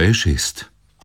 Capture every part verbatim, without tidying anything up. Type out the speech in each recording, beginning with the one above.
je šest.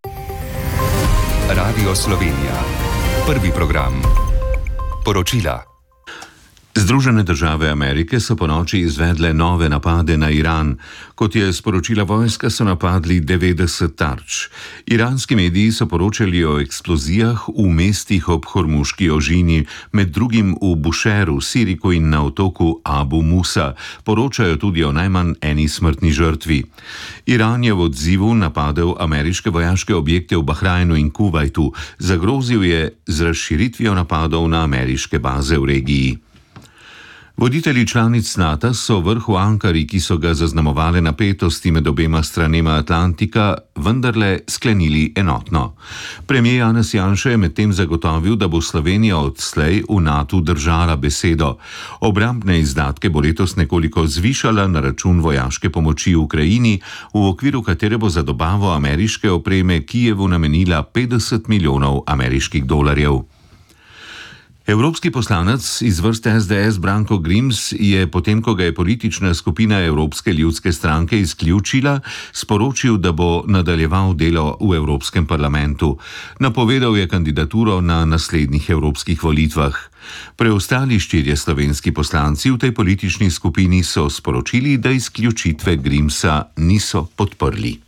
Radio Slovenija. Prvi program. Poročila. Združene države Amerike so ponoči izvedle nove napade na Iran. Kot je sporočila vojska, so napadli devetdeset tarč. Iranski mediji so poročali o eksplozijah v mestih ob Hormuški ožini, med drugim v Bušeru, Siriku in na otoku Abu Musa. Poročajo tudi o najmanj eni smrtni žrtvi. Iran je v odzivu napadel ameriške vojaške objekte v Bahrajnu in Kuvajtu. Zagrozil je z razširitvijo napadov na ameriške baze v regiji. Voditelji članic NATO so vrh v Ankari, ki so ga zaznamovale napetosti med obema stranema Atlantika, vendarle sklenili enotno. Premier Janez Janša je medtem zagotovil, da bo Slovenija odslej v NATO držala besedo. Obrambne izdatke bo letos nekoliko zvišala na račun vojaške pomoči Ukrajini, v okviru katere bo za dobavo ameriške opreme Kijevu namenila petdeset milijonov ameriških dolarjev. Evropski poslanec iz vrste es de es Branko Grims je, potem ko ga je politična skupina Evropske ljudske stranke izključila, sporočil, da bo nadaljeval delo v Evropskem parlamentu. Napovedal je kandidaturo na naslednjih evropskih volitvah. Preostali štirje slovenski poslanci v tej politični skupini so sporočili, da izključitve Grimsa niso podprli.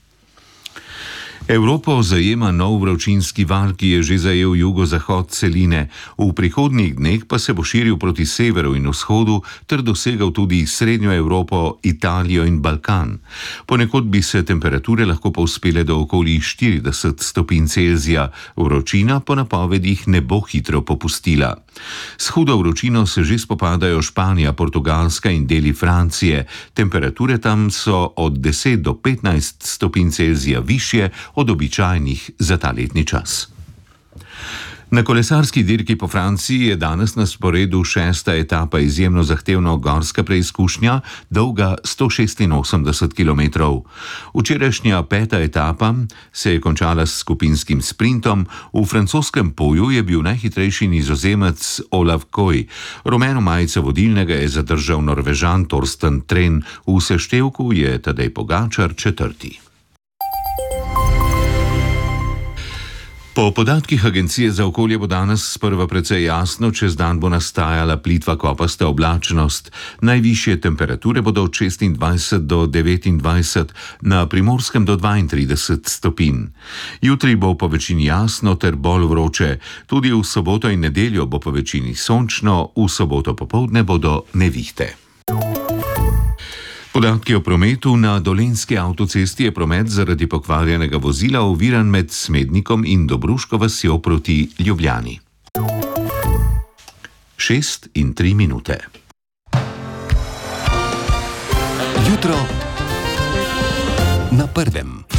Evropo zajema nov vročinski val, ki je že zajel jugozahod celine. V prihodnjih dneh pa se bo širil proti severu in vzhodu ter dosegal tudi srednjo Evropo, Italijo in Balkan. Ponekod bi se temperature lahko povzpele do okoli štirideset stopinj Celzija. Vročina po napovedih ne bo hitro popustila. S hudo vročino se že spopadajo Španija, Portugalska in deli Francije. Temperature tam so od deset do petnajst stopinj Celzija višje od običajnih za ta letni čas. Na kolesarski dirki po Franciji je danes na sporedu šesta etapa izjemno zahtevna gorska preizkušnja, dolga sto šestinosemdeset kilometrov. Včerajšnja peta etapa se je končala s skupinskim sprintom. V francoskem Poju je bil najhitrejši Nizozemec Olav Koj. Rumeno majico vodilnega je zadržal Norvežan Torsten Tren. V seštevku je Tadej Pogačar četrti. Po podatkih Agencije za okolje bo danes sprva precej jasno, čez dan bo nastajala plitva kopasta oblačnost. Najvišje temperature bodo od šestindvajset do devetindvajset, na Primorskem do dvaintrideset stopinj. Jutri bo po večini jasno ter bolj vroče. Tudi v soboto in nedeljo bo po večini sončno, v soboto popoldne bodo nevihte. Podatki o prometu. Na Dolenjski avtocesti je promet zaradi pokvarjenega vozila oviran med Smednikom in Dobruško vasjo proti Ljubljani. Šest in tri minute. Jutro na prvem.